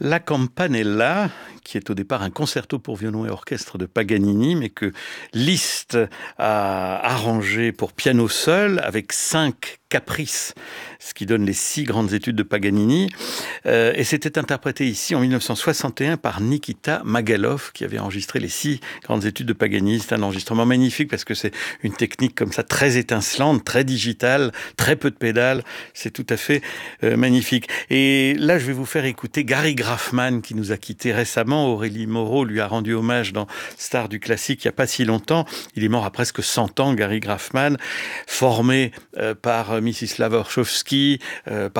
La Campanella, qui est au départ un concerto pour violon et orchestre de Paganini, mais que Liszt a arrangé pour piano seul avec 5 caprices, ce qui donne les 6 grandes études de Paganini. Et c'était interprété ici en 1961 par Nikita Magalov, qui avait enregistré les 6 grandes études de Paganini. C'est un enregistrement magnifique parce que c'est une technique comme ça très étincelante, très digitale, très peu de pédales. C'est tout à fait magnifique. Et là, je vais vous faire écouter Gary Graffman, qui nous a quittés récemment. Aurélie Moreau lui a rendu hommage dans Star du classique il n'y a pas si longtemps. Il est mort à presque 100 ans, Gary Graffman, formé par Mstislav Orchowski, par